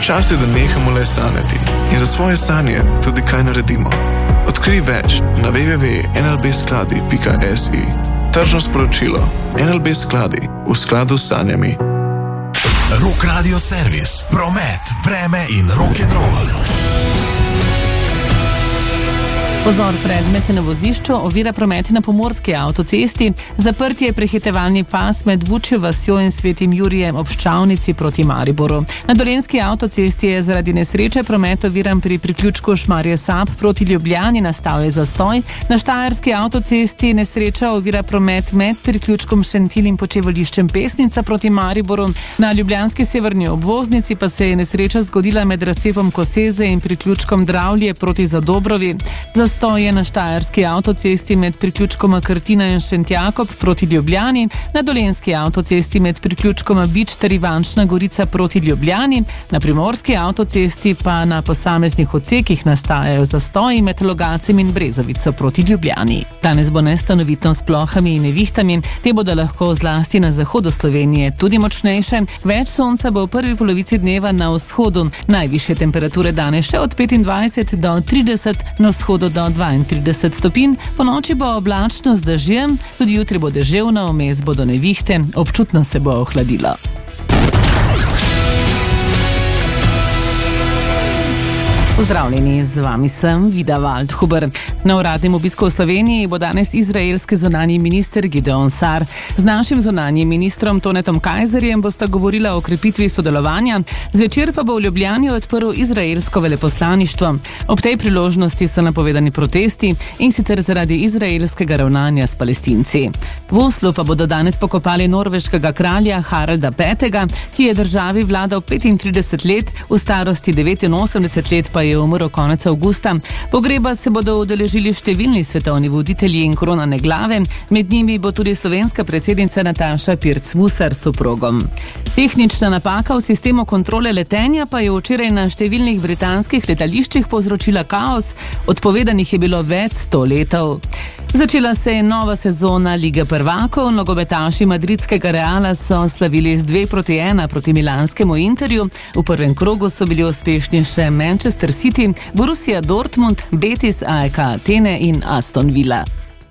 Čas je, da nehamo le sanjati in za svoje sanje tudi kaj naredimo. Odkrij več na www.nlbskladi.si. Tržno sporočilo. NLB Skladi, v skladu s sanjami. Rock Radio Servis, promet, vreme in rock'n'roll. Pozor, predmet na vozišču, ovira promet na pomorski avtocesti, zaprtje prehitevalni pas med Vučjo vasjo in Svetim Jurijem ob Ščavnici proti Mariboru. Na Dolenjski avtocesti je zaradi nesreče promet oviran pri priključku Šmarje-Sab proti Ljubljani, nastal je zastoj. Na Štajerski avtocesti nesreča ovira promet med priključkom Šentilj in počivališčem Pesnica proti Mariboru. Na ljubljanski severni obvoznici pa se je nesreča zgodila med razcepom Koseze in priključkom Dravlje proti Zadobrovi. Zastoj je na Štajerski avtocesti med priključkoma Krtina in Šentjakob proti Ljubljani, na Dolenjski avtocesti med priključkoma Bič ter Ivančna Gorica proti Ljubljani, na Primorski avtocesti pa na posameznih odsekih nastajajo zastoji med Logacem in Brezovico proti Ljubljani. Danes bo nestanovitno s plohami in nevihtami, te bodo lahko zlasti na zahodu Slovenije tudi močnejše. Več sonca bo v prvi polovici dneva na vzhodu, najvišje temperature danes še od 25 do 30, na vzhodu do 32 stopinj, po noči bo oblačno z dežjem, tudi jutri bo deževno, vmes bodo nevihte, občutno se bo ohladilo. Pozdravljeni, z vami sem Vida Waldhuber. Na uradnem obisku v Sloveniji bo danes izraelski zunanji minister Gideon Sar. Z našim zunanjim ministrom Tonetom Kajzerjem bosta govorila o krepitvi sodelovanja, zvečer pa bo v Ljubljani odprl izraelsko veleposlaništvo. Ob tej priložnosti so napovedani protesti, in sicer zaradi izraelskega ravnanja s Palestinci. V Oslu pa bodo danes pokopali norveškega kralja Haralda V., ki je državi vladal 35 let, v starosti 89 let pa je umrl konec avgusta. Pogreba se bodo udeležili številni svetovni voditelji in kronane glave, med njimi bo tudi slovenska predsednica Nataša Pirc Musar s soprogom. Tehnična napaka v sistemu kontrole letenja pa je včeraj na številnih britanskih letališčih povzročila kaos, odpovedanih je bilo več 100 letov. Začela se je nova sezona Lige prvakov, nogometaši madridskega Reala so slavili z 2-1 proti milanskemu Interju, v prvem krogu so bili uspešni še Manchester City, Borussia Dortmund, Betis, AEK Atene in Aston Villa.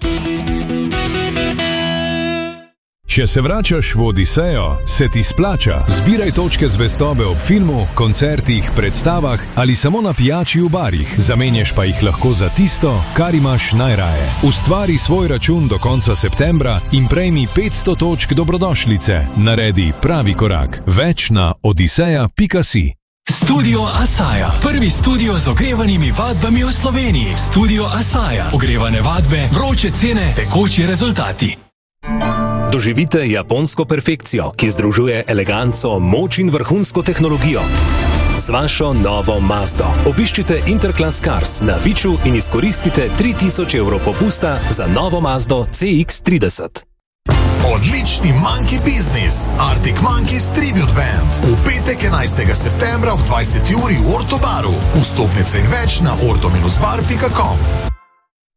Če se vračaš v Odisejo, se ti splača. Zbiraj točke zvestobe ob filmu, koncertih, predstavah ali samo na pijači v barih. Zamenjaš pa jih lahko za tisto, kar imaš najraje. Ustvari svoj račun do konca septembra in prejmi 500 točk dobrodošlice. Naredi pravi korak. Več na odiseja.si. Studio Asaja. Prvi studio z ogrevanimi vadbami v Sloveniji. Studio Asaja. Ogrevane vadbe, vroče cene, tekoči rezultati. Doživite japonsko perfekcijo, ki združuje eleganco, moč in vrhunsko tehnologijo. Z vašo novo Mazdo. Obiščite Interclass Cars na Viču in izkoristite 3000 evrov popusta za novo Mazdo CX-30. Odlični Monkey Business, Arctic Monkeys Tribute Band. V petek 11. septembra ob 20 uri v Ortobaru. Vstopnice in več na orto-bar.com.